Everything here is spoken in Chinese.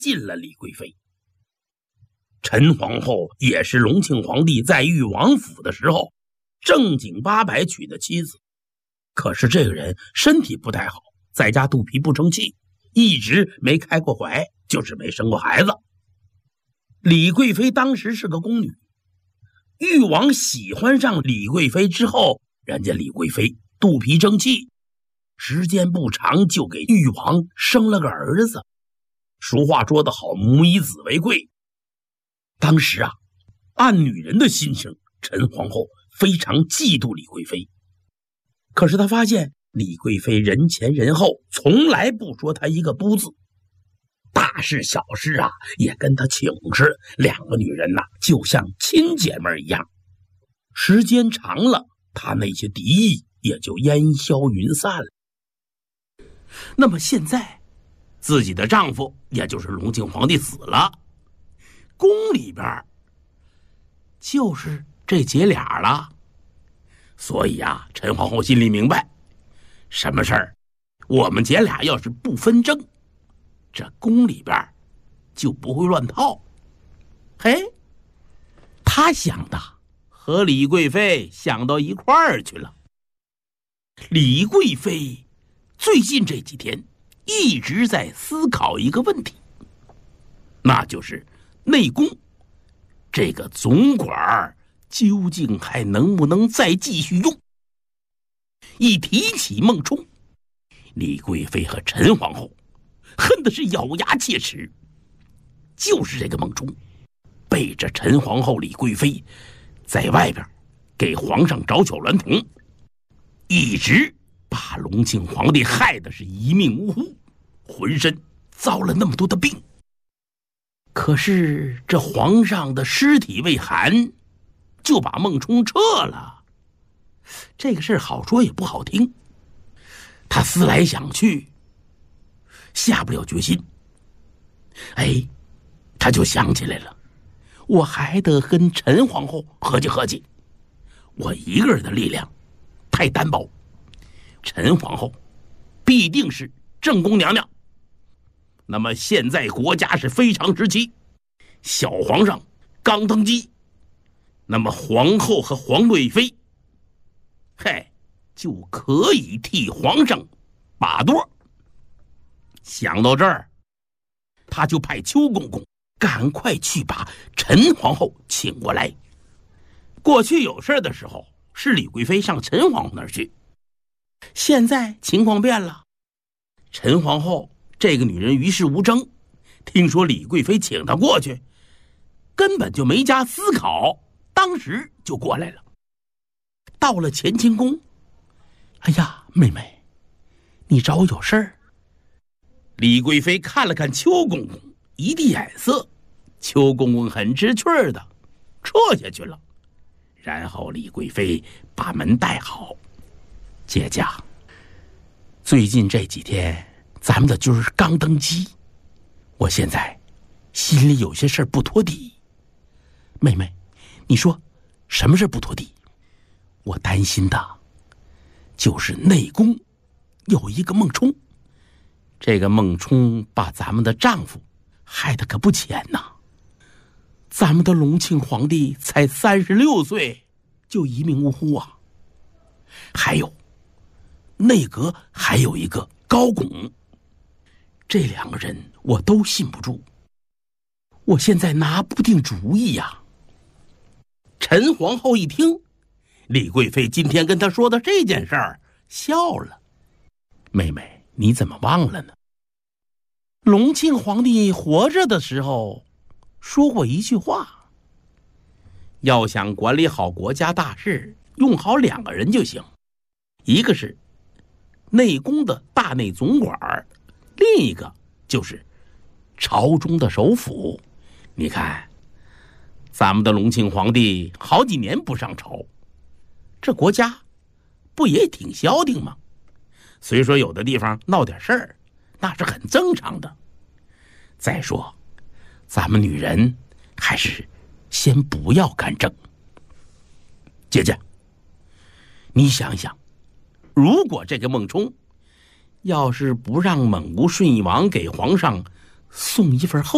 禁了李贵妃。陈皇后也是隆庆皇帝在裕王府的时候正经八百娶的妻子，可是这个人身体不太好，在家肚皮不争气，一直没开过怀，就是没生过孩子。李贵妃当时是个宫女，裕王喜欢上李贵妃之后，人家李贵妃肚皮争气，时间不长就给裕王生了个儿子。俗话说得好，母以子为贵。当时啊，按女人的心声，陈皇后非常嫉妒李贵妃。可是她发现李贵妃人前人后从来不说她一个不字，大事小事啊也跟她请示，两个女人呐就像亲姐妹一样。时间长了，她那些敌意也就烟消云散了。那么现在自己的丈夫也就是隆庆皇帝死了，宫里边就是这姐俩了。所以啊，陈皇后心里明白，什么事儿我们姐俩要是不纷争，这宫里边就不会乱套。嘿，她想的和李贵妃想到一块儿去了。李贵妃最近这几天一直在思考一个问题，那就是内宫这个总管究竟还能不能再继续用。一提起孟冲，李贵妃和陈皇后恨的是咬牙切齿。就是这个孟冲背着陈皇后李贵妃在外边给皇上找小娈童，一直把隆庆皇帝害得是一命呜呼，浑身遭了那么多的病。可是这皇上的尸体未寒，就把孟冲撤了，这个事好说也不好听。他思来想去，下不了决心。他就想起来了，我还得跟陈皇后合计合计，我一个人的力量太单薄，陈皇后必定是正宫娘娘。那么现在国家是非常时期，小皇上刚登基，那么皇后和皇贵妃就可以替皇上把舵。想到这儿，他就派邱公公赶快去把陈皇后请过来。过去有事的时候是李贵妃上陈皇后那儿去，现在情况变了，陈皇后这个女人与世无争，听说李贵妃请她过去，根本就没加思考，当时就过来了。到了乾清宫，哎呀，妹妹，你找我有事儿？李贵妃看了看邱公公，一递眼色，邱公公很知趣的撤下去了。然后李贵妃把门带好，姐家，最近这几天咱们的军儿刚登基，我现在心里有些事儿不妥底。妹妹，你说什么事不妥底？我担心的就是内宫有一个孟冲，这个孟冲把咱们的丈夫害得可不浅呐。咱们的隆庆皇帝才36岁就一命呜呼啊。还有内阁还有一个高拱，这两个人我都信不住，我现在拿不定主意呀。陈皇后一听李贵妃今天跟她说的这件事儿，笑了。妹妹，你怎么忘了呢？隆庆皇帝活着的时候说过一句话，要想管理好国家大事，用好两个人就行，一个是内宫的大内总管，另一个就是朝中的首辅。你看咱们的隆庆皇帝好几年不上朝，这国家不也挺消停吗？虽说有的地方闹点事儿，那是很正常的。再说咱们女人还是先不要干政。姐姐，你想想，如果这个孟冲要是不让蒙古顺义王给皇上送一份厚